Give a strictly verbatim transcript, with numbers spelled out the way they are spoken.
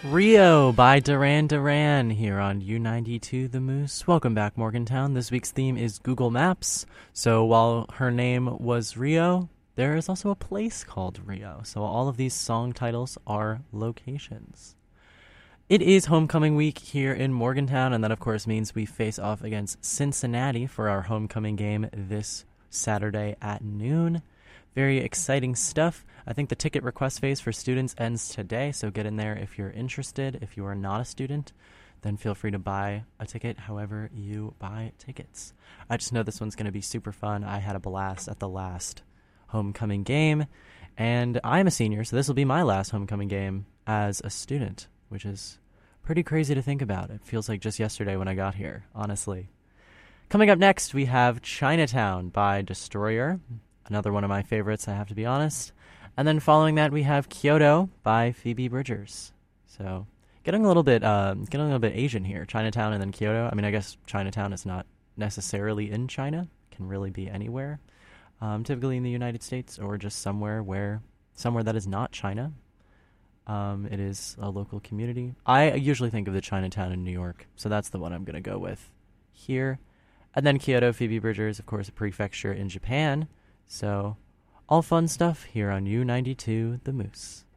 Rio by Duran Duran here on U ninety-two The Moose. Welcome back, Morgantown. This week's theme is Google Maps. So while her name was Rio, there is also a place called Rio. So all of these song titles are locations. It is homecoming week here in Morgantown, and that of course means we face off against Cincinnati for our homecoming game this Saturday at noon. Very exciting stuff. I think the ticket request phase for students ends today, so get in there if you're interested. If you are not a student, then feel free to buy a ticket however you buy tickets. I just know this one's going to be super fun. I had a blast at the last homecoming game, and I'm a senior, so this will be my last homecoming game as a student, which is pretty crazy to think about. It feels like just yesterday when I got here, honestly. Coming up next, we have Chinatown by Destroyer. Another one of my favorites, I have to be honest. And then following that, we have Kyoto by Phoebe Bridgers. So getting a little bit, uh, getting a little bit Asian here. Chinatown and then Kyoto. I mean, I guess Chinatown is not necessarily in China. It can really be anywhere. Um, typically in the United States or just somewhere where somewhere that is not China. Um, it is a local community. I usually think of the Chinatown in New York, so that's the one I'm going to go with here. And then Kyoto, Phoebe Bridgers, of course, a prefecture in Japan. So, all fun stuff here on U ninety-two The Moose.